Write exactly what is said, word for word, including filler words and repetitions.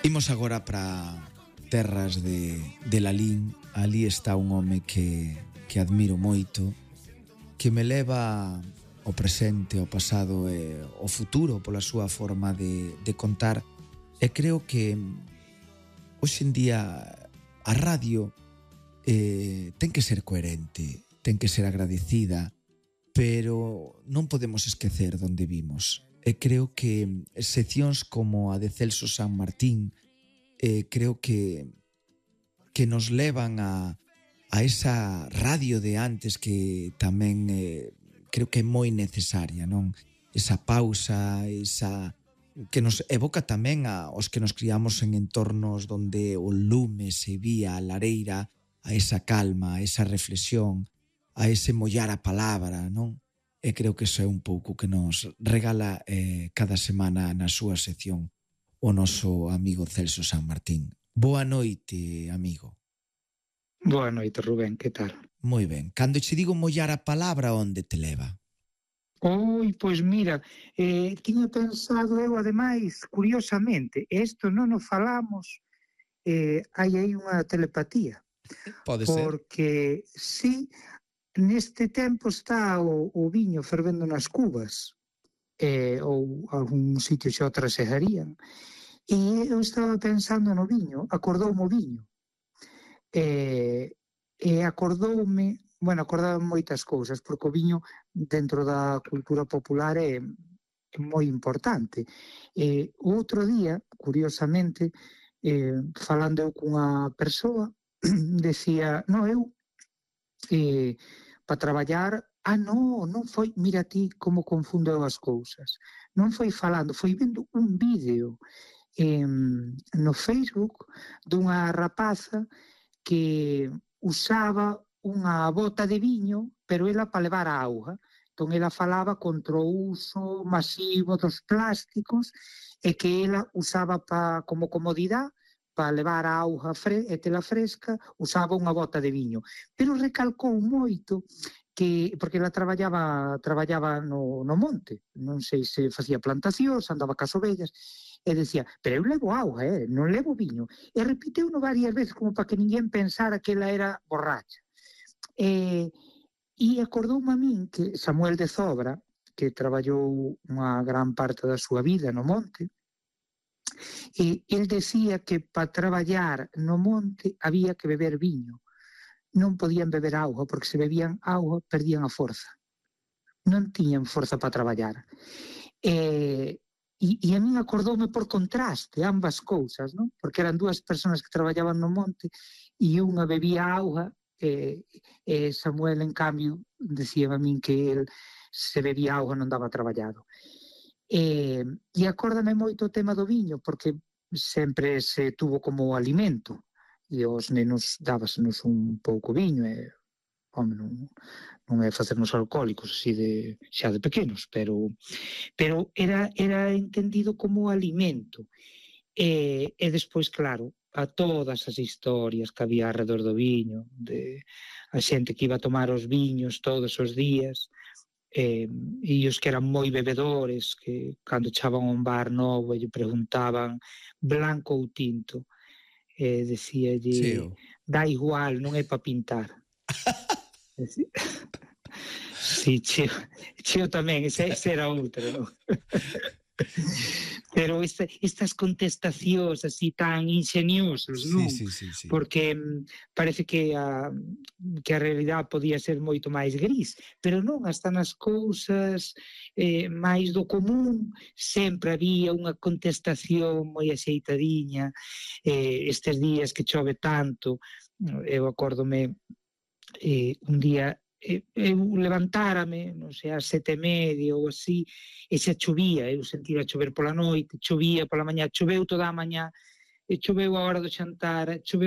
Imos agora para terras de, de Lalín. Ali está un home que, que admiro moito, que me leva ao presente, ao pasado e ao futuro pola súa forma de, de contar. E creo que hoxe en día a radio eh, ten que ser coherente, ten que ser agradecida, pero non podemos esquecer onde vimos. E creo que seccións como a de Celso San Martín eh, creo que que nos levan a, a esa radio de antes que tamén eh, creo que é moi necesaria, non? Esa pausa, esa que nos evoca tamén a os que nos criamos en entornos donde o lume se vía a lareira, a esa calma, a esa reflexión, a ese mollar a palabra, non? E creo que iso é un pouco que nos regala eh, cada semana na súa sección o noso amigo Celso San Martín. Boa noite, amigo. Boa noite, Rubén, que tal? Moi ben. Cando che digo mollar a palabra, onde te leva? Oi, pois mira, eh, tiña pensado eu, ademais, curiosamente, isto non nos falamos, eh, hai aí unha telepatía. Pode ser. Porque, sí, neste tempo está o, o viño fervendo nas cubas, eh, ou algún sitio xa o trasejarían, e eu estaba pensando no viño, acordoume o viño, e, e acordoume, bueno, acordoume moitas cousas, porque o viño dentro da cultura popular é, é moi importante. E o outro día, curiosamente, eh, falando eu cunha persoa, decía, no, eu eh, para traballar, ah, non, non foi, mira ti como confundo eu as cousas, non foi falando, foi vendo un vídeo eh, no Facebook dunha rapaza que usaba unha bota de viño, pero ela para levar a auga. Entón ela falaba contra o uso masivo dos plásticos e que ela usaba pa, como comodidade para levar a auga fre e tela fresca, usaba unha bota de viño. Pero recalcou moito que, porque ela traballaba traballaba no, no monte, non sei se facía plantacións, andaba cas ovellas, e decía, pero eu levo auga, eh, non levo viño. E repiteuno varias veces como para que ninguén pensara que ela era borracha. E, e acordoume a min que Samuel de Zobra, que traballou unha gran parte da súa vida no monte, e el decía que para traballar no monte había que beber viño. Non podían beber auga, porque se bebían auga perdían a forza. Non tiñan forza para traballar. E, e, e a min acordoume por contraste ambas cousas, non? Porque eran dúas persoas que traballaban no monte e unha bebía auga e, e Samuel, en cambio, decía a min que el se bebía auga non daba traballado. E, e acórdame moito o tema do viño, porque sempre se tuvo como alimento e os nenos dábasenos un pouco viño e, home, non, non é facernos alcohólicos así de, xa de pequenos, pero pero era, era entendido como alimento. E, e despois, claro, a todas as historias que había alrededor do viño, de a xente que iba a tomar os viños todos os días, Eh, e os que eran moi bebedores, que cando echaban un bar novo e lle preguntaban blanco ou tinto, e eh, decíalle, dá igual, non é para pintar. Si, cheo, cheo tamén, ese, ese era outro, non? Pero esta, estas contestacións así tan ingeniosas, non? Sí, sí, sí, sí. Porque mm, parece que a, que a realidade podía ser moito máis gris, pero non, hasta nas cousas eh, máis do común sempre había unha contestación moi axeitadiña. Eh, estes días que chove tanto, eu acórdome eh, un día eu levantárame, non sei, ás sete e media ou así, e xa chovía, eu sentira chover pola noite, chovía pola mañá, choveu toda a mañá, e choveu a hora do xantar, choveu